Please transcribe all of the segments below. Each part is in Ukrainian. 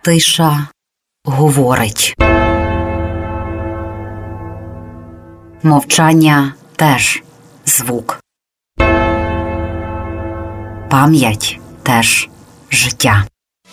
Тиша говорить. Мовчання теж звук. Пам'ять теж життя.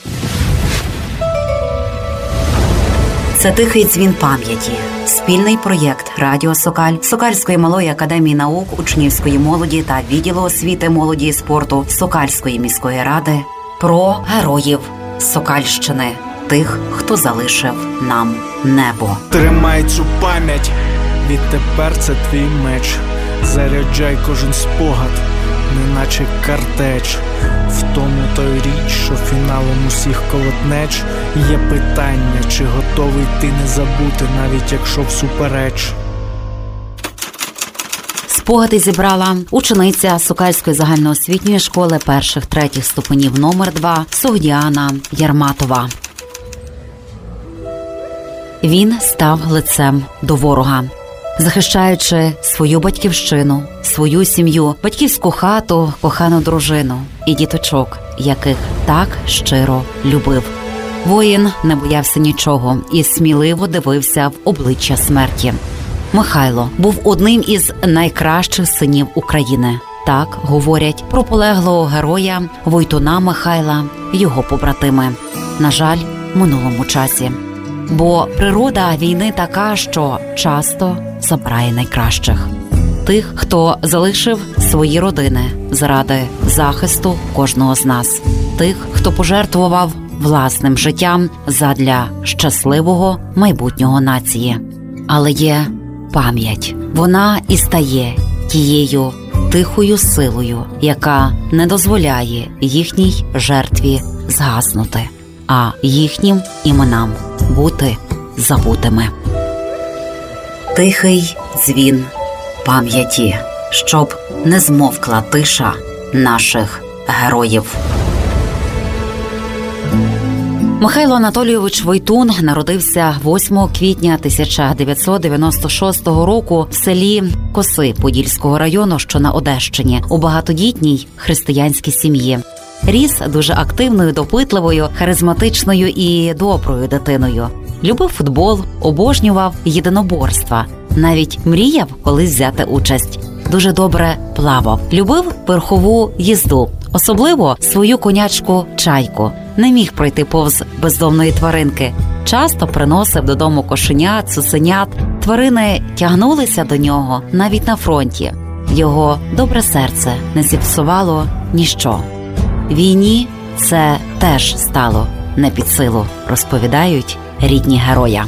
Це «Тихий дзвін пам'яті» – спільний проєкт Радіо Сокаль, Сокальської малої академії наук, учнівської молоді та відділу освіти, молоді і спорту Сокальської міської ради про героїв Сокальщини, тих, хто залишив нам небо. Тримай цю пам'ять, відтепер це твій меч. Заряджай кожен спогад, неначе картеч. В тому той річ, що фіналом усіх колотнеч є питання, чи готовий ти не забути, навіть якщо всупереч. Спогади зібрала учениця Сокальської загальноосвітньої школи перших-третіх ступенів номер 2 Согдіана Ярматова. Він став лицем до ворога, захищаючи свою батьківщину, свою сім'ю, батьківську хату, кохану дружину і діточок, яких так щиро любив. Воїн не боявся нічого і сміливо дивився в обличчя смерті. Михайло був одним із найкращих синів України. Так говорять про полеглого героя Войтуна Михайла, його побратими. На жаль, в минулому часі. Бо природа війни така, що часто забирає найкращих. Тих, хто залишив свої родини заради захисту кожного з нас. Тих, хто пожертвував власним життям задля щасливого майбутнього нації. Але є пам'ять. Вона і стає тією тихою силою, яка не дозволяє їхній жертві згаснути, а їхнім іменам бути забутими. Тихий дзвін пам'яті, щоб не змовкла тиша наших героїв. Михайло Анатолійович Войтун народився 8 квітня 1996 року в селі Коси Подільського району, що на Одещині, у багатодітній християнській сім'ї. Ріс дуже активною, допитливою, харизматичною і доброю дитиною. Любив футбол, обожнював єдиноборства. Навіть мріяв колись взяти участь. Дуже добре плавав. Любив верхову їзду, особливо свою конячку Чайку. Не міг пройти повз бездомної тваринки. Часто приносив додому кошенят, цуценят. Тварини тягнулися до нього навіть на фронті. Його добре серце не зіпсувало ніщо. Війні це теж стало не під силу, розповідають рідні героя.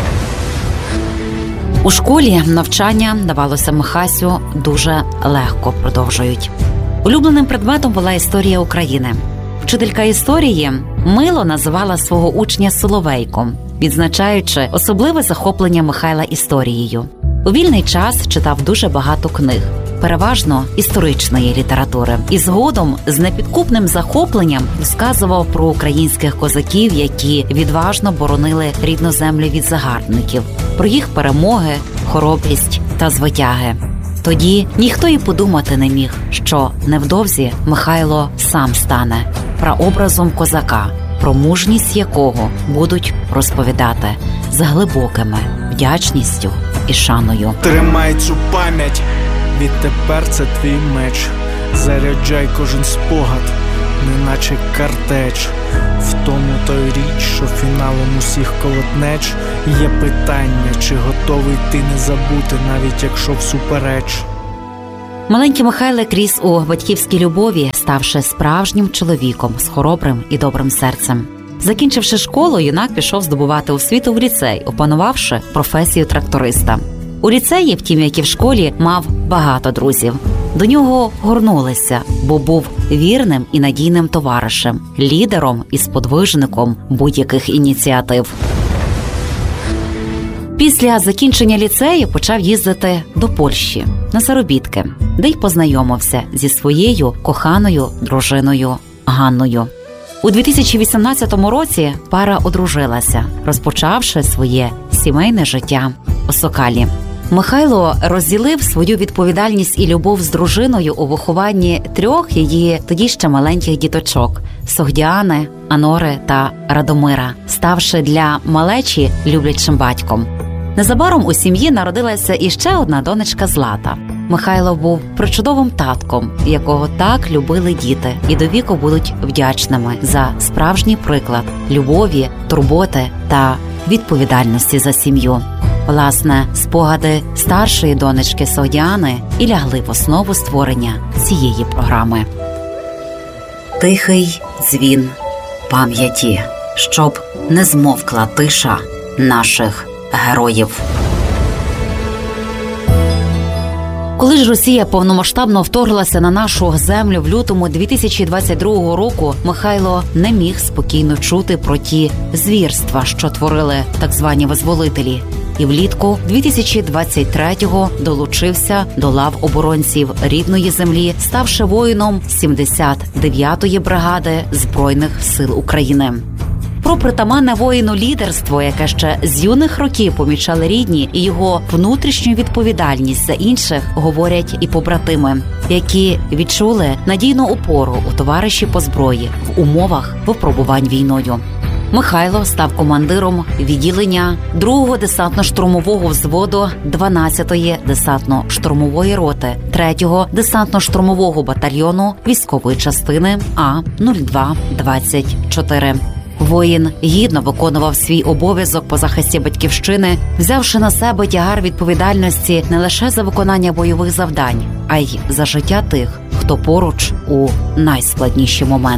У школі навчання давалося Михасю дуже легко, продовжують. Улюбленим предметом була історія України. Вчителька історії мило називала свого учня Соловейком, відзначаючи особливе захоплення Михайла історією. У вільний час читав дуже багато книг, переважно історичної літератури. І згодом з непідкупним захопленням розказував про українських козаків, які відважно боронили рідну землю від загарбників, про їх перемоги, хоробрість та звитяги. Тоді ніхто і подумати не міг, що невдовзі Михайло сам стане прообразом козака, про мужність якого будуть розповідати з глибокими вдячністю і шаною. Тримай цю пам'ять, відтепер це твій меч. Заряджай кожен спогад, неначе картеч. В тому той річ, що фіналом усіх колотнеч є питання, чи готовий ти не забути, навіть якщо всупереч. Маленький Михайлик ріс у батьківській любові, ставши справжнім чоловіком з хоробрим і добрим серцем. Закінчивши школу, юнак пішов здобувати освіту в ліцей, опанувавши професію тракториста. У ліцеї, втім, як і в школі, мав багато друзів. До нього горнулися, бо був вірним і надійним товаришем, лідером і сподвижником будь-яких ініціатив. Після закінчення ліцею почав їздити до Польщі на заробітки, де й познайомився зі своєю коханою дружиною Ганною. У 2018 році пара одружилася, розпочавши своє сімейне життя у Сокалі. Михайло розділив свою відповідальність і любов з дружиною у вихованні 3 її тоді ще маленьких діточок – Согдіани, Анори та Радомира, ставши для малечі люблячим батьком. Незабаром у сім'ї народилася іще одна донечка Злата. Михайло був причудовим татком, якого так любили діти, і до віку будуть вдячними за справжній приклад любові, турботи та відповідальності за сім'ю. Власне, спогади старшої донечки Согдіани і лягли в основу створення цієї програми. Тихий дзвін пам'яті, щоб не змовкла тиша наших героїв. Коли ж Росія повномасштабно вторглася на нашу землю в лютому 2022 року, Михайло не міг спокійно чути про ті звірства, що творили так звані визволителі. І влітку 2023-го долучився до лав оборонців рідної землі, ставши воїном 79-ї бригади Збройних сил України. Про притаманне воїну лідерство, яке ще з юних років помічали рідні, і його внутрішню відповідальність за інших говорять і побратими, які відчули надійну опору у товариші по зброї в умовах випробувань війною. Михайло став командиром відділення 2-го десантно-штурмового взводу 12-ї десантно-штурмової роти 3-го десантно-штурмового батальйону військової частини А-02-24. Воїн гідно виконував свій обов'язок по захисті батьківщини, взявши на себе тягар відповідальності не лише за виконання бойових завдань, а й за життя тих, хто поруч у найскладніші моменти.